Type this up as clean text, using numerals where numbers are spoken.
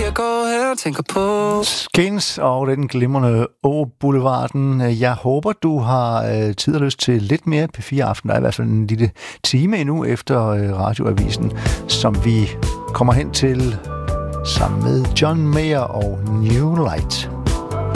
jeg går her og tænker på. Skins og den glimrende Boulevarden. Jeg håber, du har tid og lyst til lidt mere P4-aften. Der er i hvert fald en lille time endnu efter radioavisen, som vi kommer hen til sammen med John Mayer og New Light.